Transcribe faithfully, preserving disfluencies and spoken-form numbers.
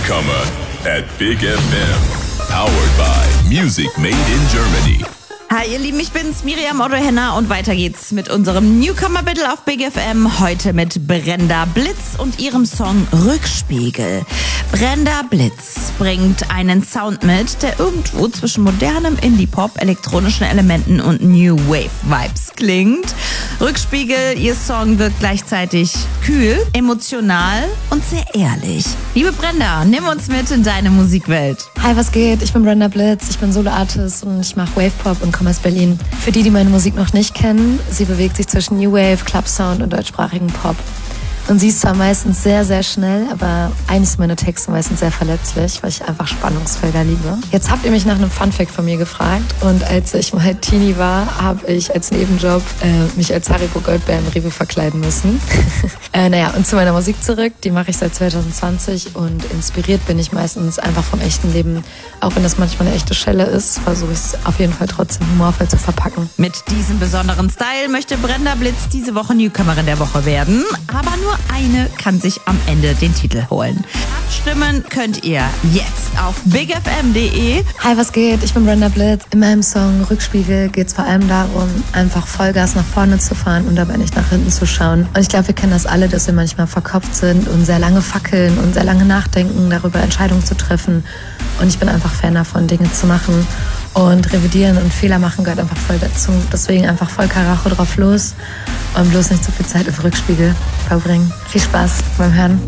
Newcomer at Big F M. Powered by Music Made in Germany. Hi ihr Lieben, ich bin's, Miriam Otto-Henner und weiter geht's mit unserem Newcomer Battle auf Big F M. Heute mit Brenda Blitz und ihrem Song Rückspiegel. Brenda Blitz bringt einen Sound mit, der irgendwo zwischen modernem Indie-Pop, elektronischen Elementen und New Wave-Vibes klingt. Rückspiegel, ihr Song wirkt gleichzeitig kühl, emotional und sehr ehrlich. Liebe Brenda, nimm uns mit in deine Musikwelt. Hi, was geht? Ich bin Brenda Blitz, ich bin Solo-Artist und ich mache Wave-Pop und komme aus Berlin. Für die, die meine Musik noch nicht kennen, sie bewegt sich zwischen New Wave, Club-Sound und deutschsprachigen Pop. Und sie ist zwar meistens sehr, sehr schnell, aber eines meiner Texte meistens sehr verletzlich, weil ich einfach Spannungsfelder liebe. Jetzt habt ihr mich nach einem Funfact von mir gefragt und als ich mal Teenie war, habe ich als Nebenjob äh, mich als Haribo Goldbär im Rewe verkleiden müssen. äh, naja, und zu meiner Musik zurück, die mache ich seit zwanzig zwanzig und inspiriert bin ich meistens einfach vom echten Leben. Auch wenn das manchmal eine echte Schelle ist, versuche ich es auf jeden Fall trotzdem humorvoll zu verpacken. Mit diesem besonderen Style möchte Brenda Blitz diese Woche Newcomerin der Woche werden, aber nur eine kann sich am Ende den Titel holen. Abstimmen könnt ihr jetzt auf big f m punkt d e. Hi, was geht? Ich bin Brenda Blitz. In meinem Song Rückspiegel geht es vor allem darum, einfach Vollgas nach vorne zu fahren und dabei nicht nach hinten zu schauen. Und ich glaube, wir kennen das alle, dass wir manchmal verkopft sind und sehr lange fackeln und sehr lange nachdenken, darüber Entscheidungen zu treffen. Und ich bin einfach Fan davon, Dinge zu machen. Und revidieren und Fehler machen gehört einfach voll dazu. Deswegen einfach voll Karacho drauf los und bloß nicht zu viel Zeit im Rückspiegel verbringen. Viel Spaß beim Hören.